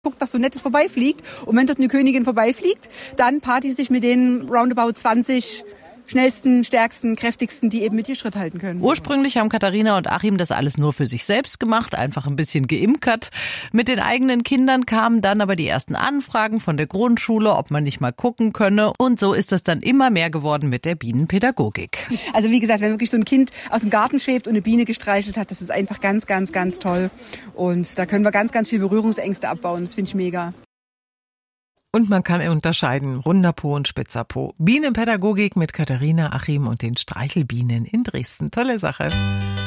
guckt, was so Nettes vorbeifliegt. Und wenn dort eine Königin vorbeifliegt, dann paart die sich mit den roundabout 20 schnellsten, stärksten, kräftigsten, die eben mit ihr Schritt halten können. Ursprünglich haben Katharina und Achim das alles nur für sich selbst gemacht, einfach ein bisschen geimkert. Mit den eigenen Kindern kamen dann aber die ersten Anfragen von der Grundschule, ob man nicht mal gucken könne. Und so ist es dann immer mehr geworden mit der Bienenpädagogik. Also wie gesagt, wenn wirklich so ein Kind aus dem Garten schwebt und eine Biene gestreichelt hat, das ist einfach ganz, ganz, ganz toll. Und da können wir ganz, ganz viel Berührungsängste abbauen. Das finde ich mega. Und man kann unterscheiden, runder Po und spitzer Po. Bienenpädagogik mit Katharina, Achim und den Streichelbienen in Dresden. Tolle Sache.